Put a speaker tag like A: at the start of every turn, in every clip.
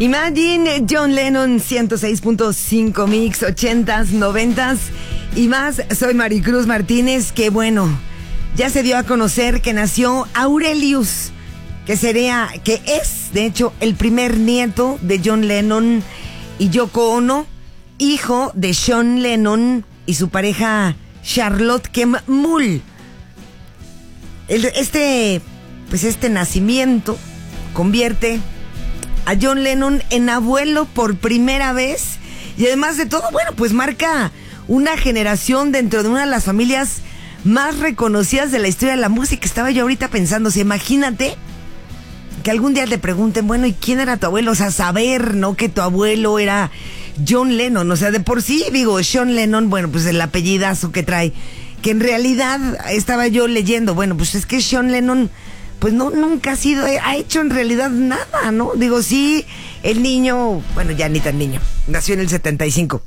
A: Imagine, John Lennon, 106.5 Mix, 80s, 90s y más. Soy Maricruz Martínez, que bueno, ya se dio a conocer que nació Aurelius, que es, de hecho, el primer nieto de John Lennon y Yoko Ono, hijo de Sean Lennon y su pareja Charlotte Kemp-Mull. Este nacimiento convierte a John Lennon en abuelo por primera vez y además de todo, bueno, pues marca una generación dentro de una de las familias más reconocidas de la historia de la música. Estaba yo ahorita pensando, imagínate que algún día te pregunten, bueno, ¿y quién era tu abuelo? O sea, saber, ¿no? Que tu abuelo era John Lennon, o sea, de por sí, digo, Sean Lennon, bueno, pues el apellidazo que trae, que en realidad estaba yo leyendo, bueno, pues es que Sean Lennon pues nunca ha hecho en realidad nada, ¿no? Digo, sí, el niño, bueno, ya ni tan niño, nació en el 75.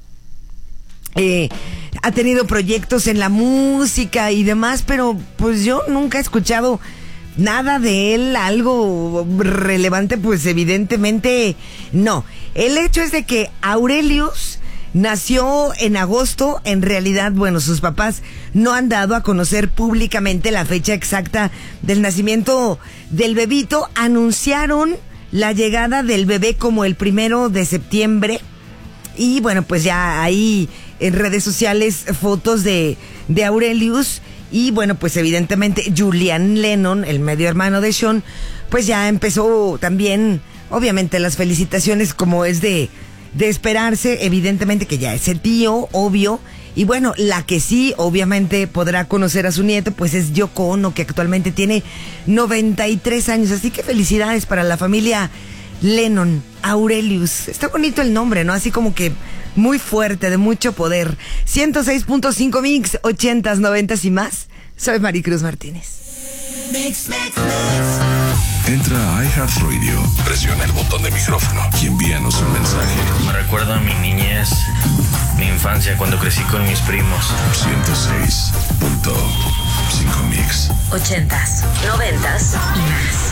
A: Ha tenido proyectos en la música y demás, pero pues yo nunca he escuchado nada de él, algo relevante, pues evidentemente no. El hecho es de que Aurelius nació en agosto. En realidad, bueno, sus papás no han dado a conocer públicamente la fecha exacta del nacimiento del bebito. Anunciaron la llegada del bebé como el 1 de septiembre. Y bueno, pues ya hay en redes sociales fotos de Aurelius. Y bueno, pues evidentemente Julian Lennon, el medio hermano de Sean, pues ya empezó también, obviamente, las felicitaciones, como es de esperarse, evidentemente que ya es el tío, obvio. Y bueno, la que sí, obviamente, podrá conocer a su nieto, pues es Yoko Ono, que actualmente tiene 93 años. Así que felicidades para la familia Lennon, Aurelius. Está bonito el nombre, ¿no? Así como que muy fuerte, de mucho poder. 106.5 Mix, 80s, 90s y más. Soy Maricruz Martínez.
B: Mix. Entra a iHeartRadio, presiona el botón de micrófono y envíanos un mensaje.
C: Me recuerda a mi niñez, mi infancia, cuando crecí con mis primos.
B: 106.5 Mix.
D: 80s, 90s y más.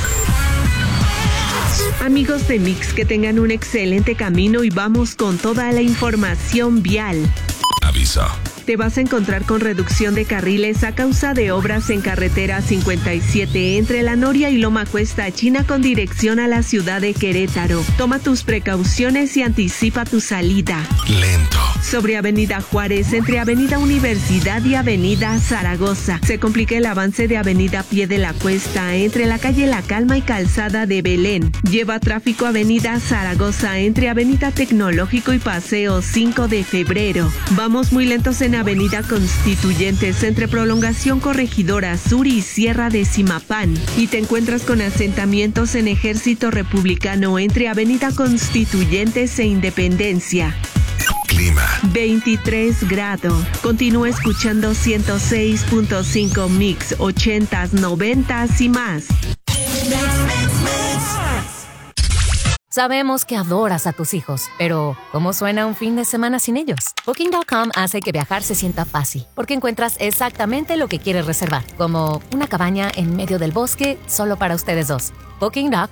E: Amigos de Mix, que tengan un excelente camino y vamos con toda la información vial.
B: Aviso.
E: Te vas a encontrar con reducción de carriles a causa de obras en carretera 57 entre La Noria y Loma Cuesta China con dirección a la ciudad de Querétaro. Toma tus precauciones y anticipa tu salida.
B: Lento.
E: Sobre Avenida Juárez, entre Avenida Universidad y Avenida Zaragoza. Se complica el avance de Avenida Pie de la Cuesta entre la calle La Calma y Calzada de Belén. Lleva tráfico Avenida Zaragoza entre Avenida Tecnológico y Paseo 5 de Febrero. Vamos muy lentos en Avenida Constituyentes entre Prolongación Corregidora Sur y Sierra de Zimapán. Y te encuentras con asentamientos en Ejército Republicano entre Avenida Constituyentes e Independencia.
B: Clima.
E: 23 grados. Continúa escuchando 106.5 Mix, 80s, 90s y más.
D: Sabemos que adoras a tus hijos, pero ¿cómo suena un fin de semana sin ellos? Booking.com hace que viajar se sienta fácil, porque encuentras exactamente lo que quieres reservar, como una cabaña en medio del bosque solo para ustedes dos. Booking.com